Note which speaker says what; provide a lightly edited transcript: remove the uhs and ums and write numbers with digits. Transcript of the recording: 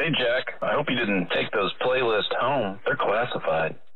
Speaker 1: Hey, Jack. I hope you didn't take those playlists home. They're classified.